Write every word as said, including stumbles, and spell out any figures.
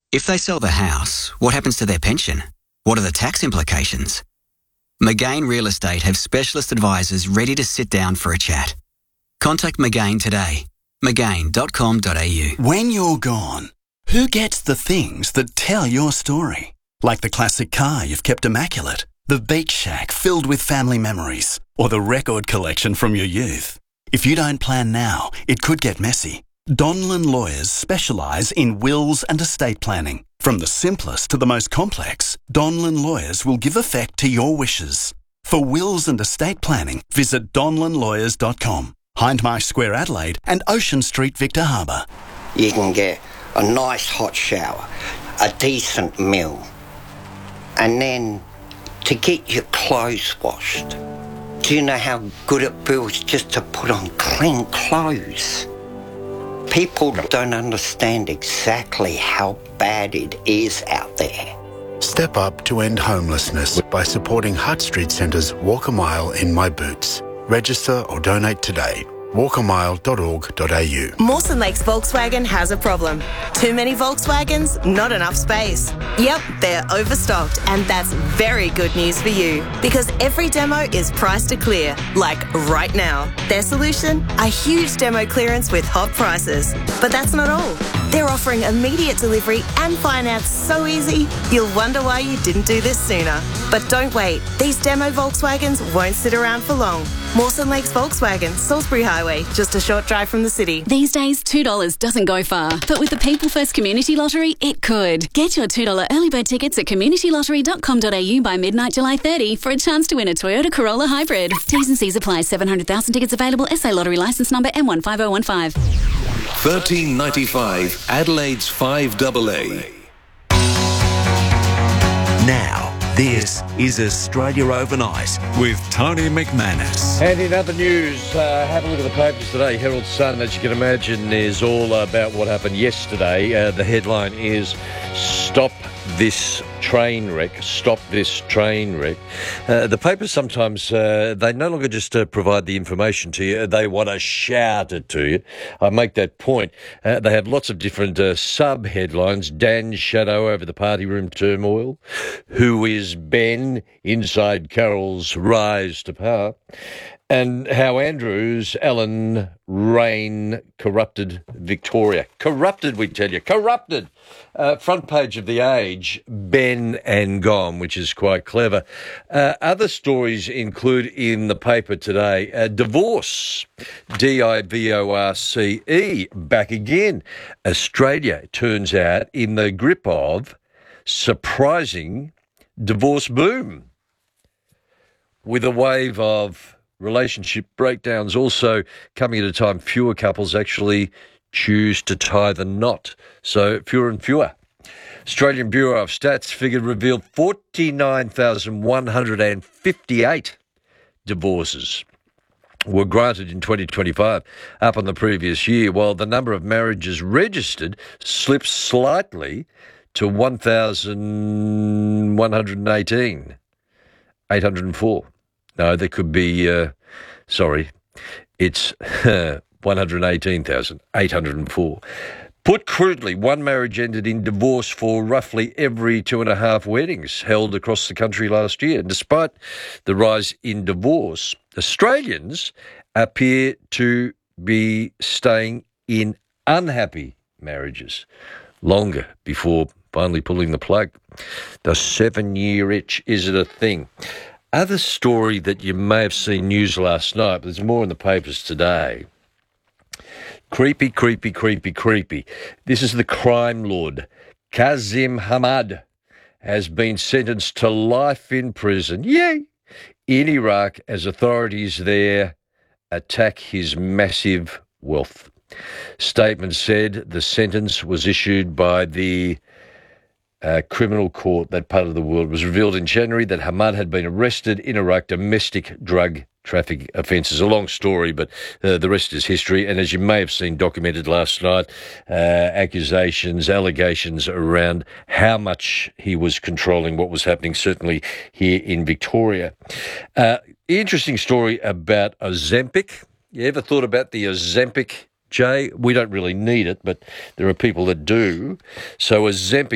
If they sell the house, what happens to their pension? What are the tax implications? McGain Real Estate have specialist advisors ready to sit down for a chat. Contact McGain today. McGain dot com dot a u. When you're gone, who gets the things that tell your story? Like the classic car you've kept immaculate, the beach shack filled with family memories, or the record collection from your youth. If you don't plan now, it could get messy. Donlan Lawyers specialise in wills and estate planning. From the simplest to the most complex, Donlan Lawyers will give effect to your wishes. For wills and estate planning, visit donlan lawyers dot com. Hindmarsh Square, Adelaide, and Ocean Street, Victor Harbour. You can get a nice hot shower, a decent meal, and then to get your clothes washed. Do you know how good it feels just to put on clean clothes? People don't understand exactly how bad it is out there. Step up to end homelessness by supporting Hutt Street Centre's Walk a Mile in My Boots. Register or donate today. walk a mile dot org dot a u. Mawson Lakes Volkswagen has a problem. Too many Volkswagens, not enough space. Yep, they're overstocked, and that's very good news for you, because every demo is priced to clear, like right now. Their solution? A huge demo clearance with hot prices. But that's not all. They're offering immediate delivery and finance so easy, you'll wonder why you didn't do this sooner. But don't wait. These demo Volkswagens won't sit around for long. Mawson Lakes Volkswagen, Salisbury Highway, just a short drive from the city. These days, two dollars doesn't go far, but with the People First Community Lottery, it could. Get your two dollars early bird tickets at community lottery dot com dot a u by midnight July thirtieth for a chance to win a Toyota Corolla Hybrid. T's and C's apply. seven hundred thousand tickets available. S A Lottery licence number M one five oh one five. thirteen ninety-five, Adelaide's five double A. Now, this is Australia Overnight with Tony McManus. And in other news, uh, have a look at the papers today. Herald Sun, as you can imagine, is all about what happened yesterday. Uh, the headline is Stop This Train Wreck. Stop This Train Wreck. Uh, the papers sometimes, uh, they no longer just uh, provide the information to you, they want to shout it to you. I make that point. Uh, they have lots of different uh, sub-headlines. Dan's shadow over the party room turmoil. Who is Ben inside Carol's rise to power? And how Andrews, Alan Raine corrupted Victoria. Corrupted, we tell you. Corrupted. Uh, front page of The Age, Ben and Gone, which is quite clever. Uh, other stories include in the paper today, uh, divorce. D I V O R C E, back again. Australia, turns out, in the grip of surprising divorce boom. With a wave of relationship breakdowns also coming at a time fewer couples actually choose to tie the knot. So fewer and fewer. Australian Bureau of Stats figure revealed forty-nine thousand one hundred fifty-eight divorces were granted in twenty twenty-five, up on the previous year, while the number of marriages registered slipped slightly to one thousand one hundred eighteen, eight hundred four. No, there could be, uh, sorry, it's one hundred eighteen thousand eight hundred four. Put crudely, one marriage ended in divorce for roughly every two and a half weddings held across the country last year. And despite the rise in divorce, Australians appear to be staying in unhappy marriages longer before finally pulling the plug. The seven-year itch, is it a thing? Other story that you may have seen news last night, but there's more in the papers today. Creepy, creepy, creepy, creepy. This is the crime lord. Kazim Hamad has been sentenced to life in prison, yay, in Iraq as authorities there attack his massive wealth. Statement said the sentence was issued by the Uh, criminal court, that part of the world. Was revealed in January that Hamad had been arrested in Iraq, domestic drug trafficking offences. A long story, but uh, the rest is history. And as you may have seen documented last night, uh, accusations, allegations around how much he was controlling what was happening, certainly here in Victoria. Uh, interesting story about Ozempic. You ever thought about the Ozempic, Jay? We don't really need it, but there are people that do. So Ozempic